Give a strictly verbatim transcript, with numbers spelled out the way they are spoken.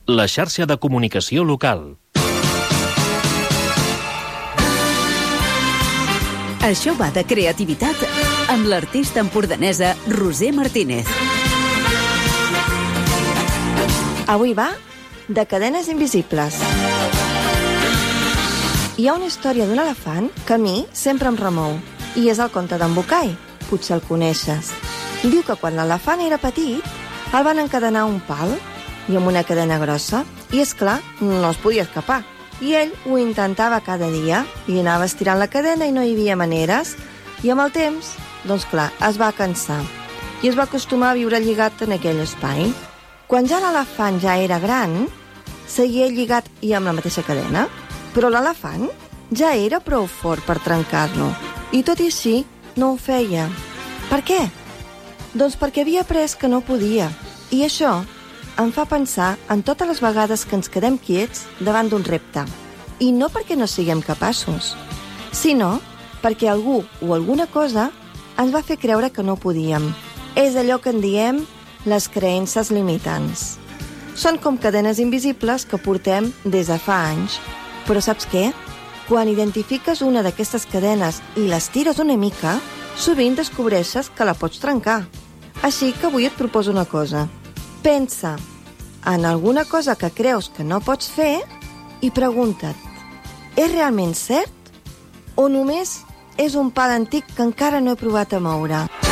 la xarxa de comunicació local. Això va de creativitat amb l'artista empordanesa Roser Martínez. Avui va de cadenes invisibles. Hi ha una història d'un elefant que a mi sempre em remou, i és el conte d'en Bucay. Potser el coneixes. Diu que quan l'elefant era petit, el van encadenar a un pal i amb una cadena grossa, i és clar, no es podia escapar. I ell ho intentava cada dia, i anava estirant la cadena i no hi havia maneres, i amb el temps, doncs clar, es va cansar, i es va acostumar a viure lligat en aquell espai. Quan ja l'elefant ja era gran, seguia lligat i amb la mateixa cadena, però l'elefant ja era prou fort per trencar-lo, i tot i així no ho feia. Per què? Doncs perquè havia après que no podia, i això em fa pensar en totes les vegades que ens quedem quiets davant d'un repte. I no perquè no siguem capaços, sinó perquè algú o alguna cosa ens va fer creure que no podíem. És allò que en diem les creences limitants. Són com cadenes invisibles que portem des de fa anys. Però saps què? Quan identifiques una d'aquestes cadenes i les tires una mica, sovint descobreixes que la pots trencar. Així que avui et proposo una cosa. Pensa en alguna cosa que creus que no pots fer i pregunta't, és realment cert? O només és un pal antic que encara no he provat a moure?